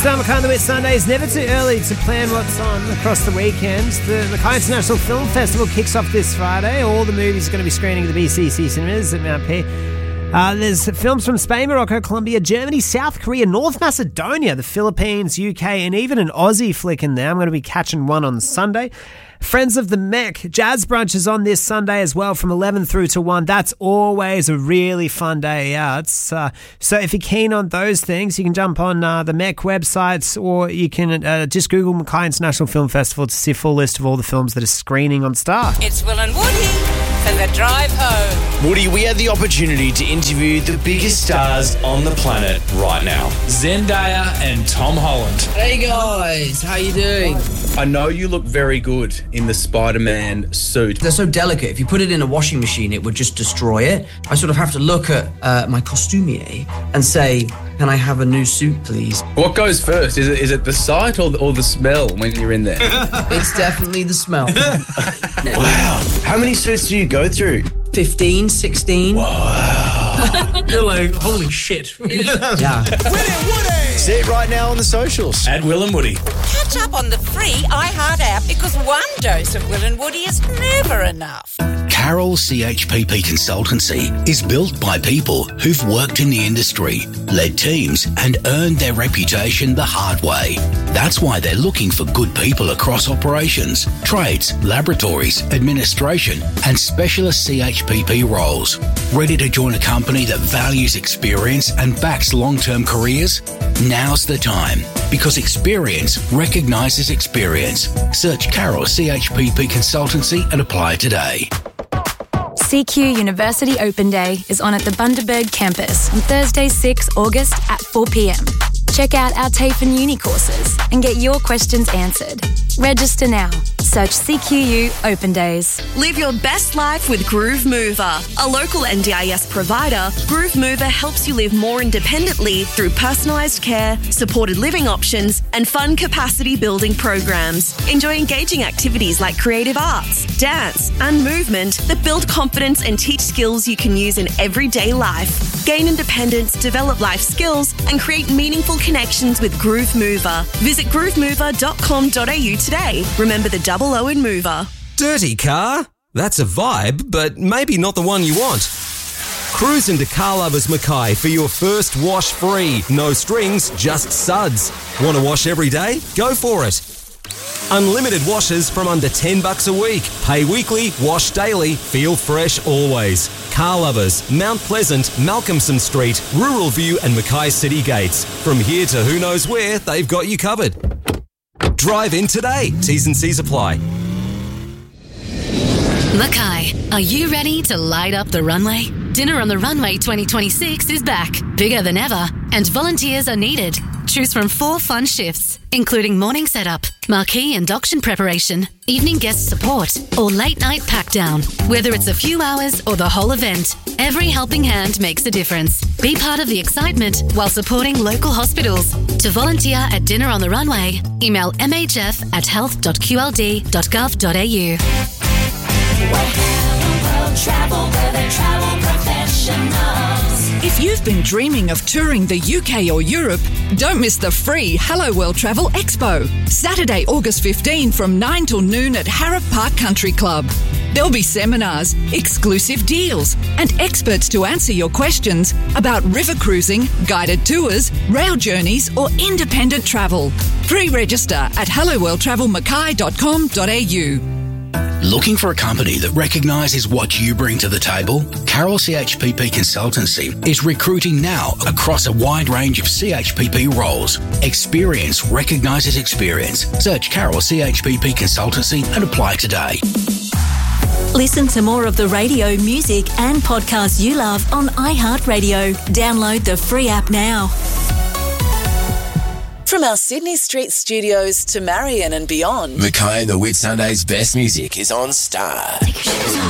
Star Mackay on the Wet Sunday. It's never too early to plan what's on across the weekend. The Mackay International Film Festival kicks off this Friday. All the movies are going to be screening at the BCC cinemas at Mount P. There's films from Spain, Morocco, Colombia, Germany, South Korea, North Macedonia, the Philippines, UK, and even an Aussie flick in there. I'm going to be catching one on Sunday. Friends of the Mech Jazz Brunch is on this Sunday as well from 11 through to 1. That's always a really fun day out. So if you're keen on those things, you can jump on the Mech websites, or you can just Google Mackay International Film Festival to see a full list of all the films that are screening on Star. It's Will and Woody for the drive home. Woody, we had the opportunity to interview the biggest stars on the planet right now. Zendaya and Tom Holland. Hey guys, how you doing? I know you look very good in the Spider-Man suit. They're so delicate. If you put it in a washing machine, it would just destroy it. I sort of have to look at my costumier and say, can I have a new suit, please? What goes first? Is it the sight or the smell when you're in there? It's definitely the smell. Wow. How many suits do you go through? 15, 16. Wow. You're like, holy shit. Yeah. See it right now on the socials. At Will and Woody. Catch up on the free iHeart app, because one dose of Will and Woody is never enough. Carroll CHPP Consultancy is built by people who've worked in the industry, led teams, and earned their reputation the hard way. That's why they're looking for good people across operations, trades, laboratories, administration, and specialist CHPP roles. Ready to join a company that values experience and backs long-term careers? Now's the time, because experience recognises experience. Search Carroll CHPP Consultancy and apply today. CQ University Open Day is on at the Bundaberg campus on Thursday, 6 August at 4 p.m. Check out our TAFE and Uni courses and get your questions answered. Register now. Search CQU Open Days. Live your best life with Groove Mover. A local NDIS provider, Groove Mover helps you live more independently through personalised care, supported living options, and fun capacity building programs. Enjoy engaging activities like creative arts, dance, and movement that build confidence and teach skills you can use in everyday life. Gain independence, develop life skills, and create meaningful connections with Groove Mover. Visit groovemover.com.au today. Remember the double O in Mover. Dirty car? That's a vibe, but maybe not the one you want. Cruise into Car Lovers Mackay for your first wash free. No strings, just suds. Want to wash every day? Go for it. Unlimited washes from under $10 a week. Pay weekly, wash daily, feel fresh always. Car Lovers, Mount Pleasant, Malcolmson Street, Rural View and Mackay City Gates. From here to who knows where, they've got you covered. Drive in today. T's and C's apply. Mackay, are you ready to light up the runway? Dinner on the Runway 2026 is back, bigger than ever, and volunteers are needed. Choose from 4 fun shifts, including morning setup, marquee induction preparation, evening guest support, or late night pack down. Whether it's a few hours or the whole event, every helping hand makes a difference. Be part of the excitement while supporting local hospitals. To volunteer at Dinner on the Runway, email mhf@health.qld.gov.au. If you've been dreaming of touring the UK or Europe, don't miss the free Hello World Travel Expo. Saturday, August 15 from 9 till noon at Harrop Park Country Club. There'll be seminars, exclusive deals, and experts to answer your questions about river cruising, guided tours, rail journeys, or independent travel. Pre-register at helloworldtravelmackay.com.au. Looking for a company that recognises what you bring to the table? Carroll CHPP Consultancy is recruiting now across a wide range of CHPP roles. Experience recognises experience. Search Carroll CHPP Consultancy and apply today. Listen to more of the radio, music and podcasts you love on iHeartRadio. Download the free app now. From our Sydney Street studios to Marion and beyond, Mackay and the Whit Sunday's best music is on Star.